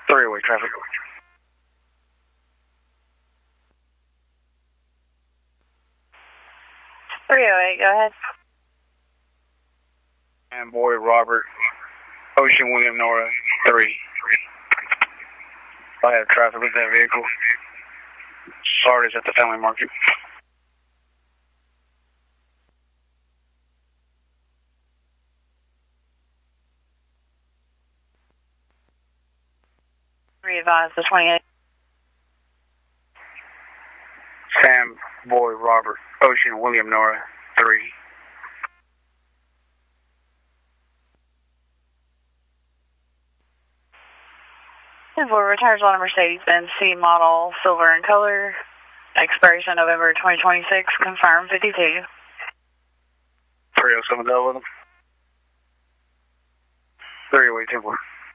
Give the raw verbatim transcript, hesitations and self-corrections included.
Three-way traffic. three oh eight, go ahead. And Boy Robert, Ocean William Nora, three. I have traffic with that vehicle. Sardis at the Family Market. Re-advise the twenty-eight. Sam Boy Robert, Ocean William Nora, three. For returns on a Mercedes-Benz C model, silver in color, expiration November twenty twenty-six, confirm fifty-two. three oh seven, go with them. Three-way temple.